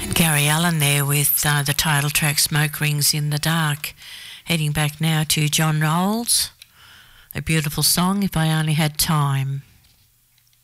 Gary Allen there with the title track Smoke Rings in the Dark. Heading back now to John Rolls. A beautiful song, If I Only Had Time.